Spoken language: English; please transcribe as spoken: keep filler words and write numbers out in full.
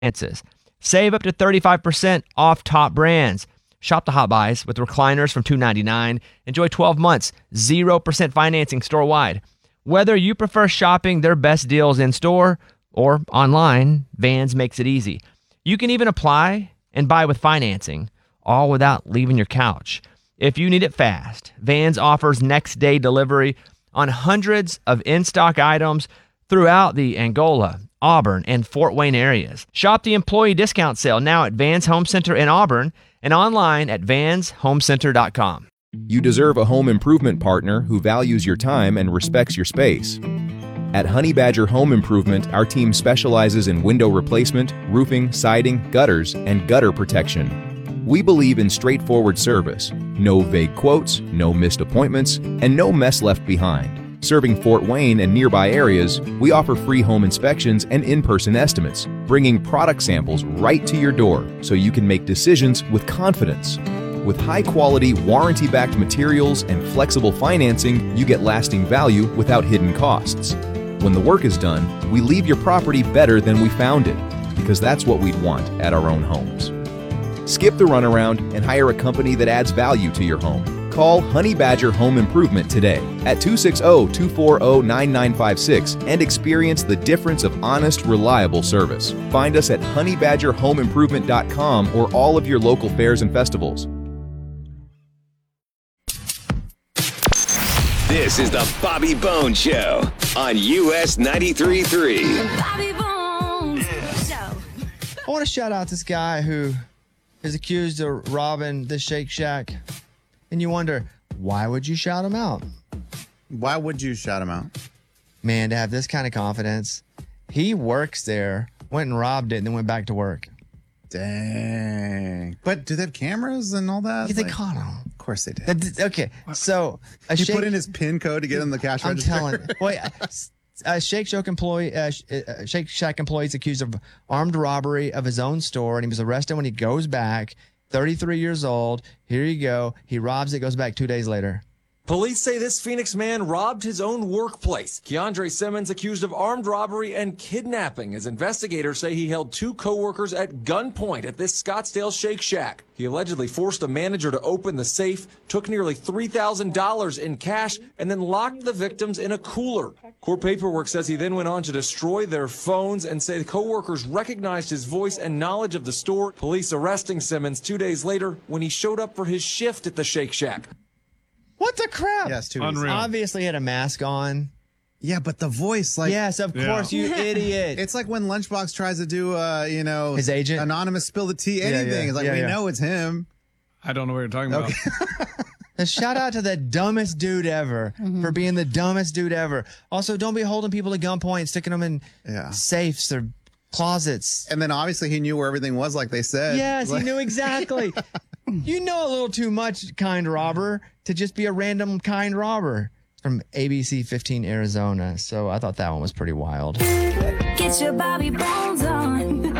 finances. Save up to thirty-five percent off top brands. Shop the Hot Buys with recliners from two hundred ninety-nine dollars. Enjoy twelve months, zero percent financing store-wide. Whether you prefer shopping their best deals in-store or online, Vans makes it easy. You can even apply and buy with financing, all without leaving your couch. If you need it fast, Vans offers next-day delivery on hundreds of in-stock items throughout the Angola, Auburn, and Fort Wayne areas. Shop the employee discount sale now at Vans Home Center in Auburn and online at vans home center dot com. You deserve a home improvement partner who values your time and respects your space. At Honey Badger Home Improvement, our team specializes in window replacement, roofing, siding, gutters, and gutter protection. We believe in straightforward service, no vague quotes, no missed appointments, and no mess left behind. Serving Fort Wayne and nearby areas, we offer free home inspections and in-person estimates, bringing product samples right to your door so you can make decisions with confidence. With high-quality, warranty-backed materials and flexible financing, you get lasting value without hidden costs. When the work is done, we leave your property better than we found it, because that's what we'd want at our own homes. Skip the runaround and hire a company that adds value to your home. Call Honey Badger Home Improvement today at two six zero, two four zero, nine nine five six and experience the difference of honest, reliable service. Find us at honey badger home improvement dot com or all of your local fairs and festivals. This is the Bobby Bones Show on U S ninety-three point three. Bobby Bones Show. I want to shout out this guy who is accused of robbing the Shake Shack. And you wonder, why would you shout him out? Why would you shout him out? Man, to have this kind of confidence. He works there, went and robbed it, and then went back to work. Dang. But do they have cameras and all that? Yeah, they Like, caught him. Of course they did. Okay, so a He shake, put in his PIN code to get in the cash I'm register. telling. Wait, a Shake Shack employee, uh, uh, Shake Shack employee is accused of armed robbery of his own store, and he was arrested when he goes back. thirty-three years old. Here you go. He robs it, goes back two days later. Police say this Phoenix man robbed his own workplace. Keandre Simmons accused of armed robbery and kidnapping, as investigators say he held two coworkers at gunpoint at this Scottsdale Shake Shack. He allegedly forced a manager to open the safe, took nearly three thousand dollars in cash, and then locked the victims in a cooler. Court paperwork says he then went on to destroy their phones and say the coworkers recognized his voice and knowledge of the store. Police arresting Simmons two days later when he showed up for his shift at the Shake Shack. What the crap? Yes, too Unreal. easy. Obviously had a mask on. Yeah, but the voice, like, Yes, of Yeah. course, you idiot. it's like when Lunchbox tries to do, uh, you know, His agent? anonymous spill the tea, Yeah, anything. yeah, It's like yeah, we yeah. know it's him. I don't know what you're talking about. A shout out to the dumbest dude ever for being the dumbest dude ever. Also, don't be holding people to gunpoint, sticking them in Yeah. safes or closets. And then obviously he knew where everything was, like they said. Yes, Like- he knew exactly. You know a little too much, kind robber, to just be a random kind robber. From A B C fifteen Arizona. So I thought that one was pretty wild. Get your Bobby Bones on.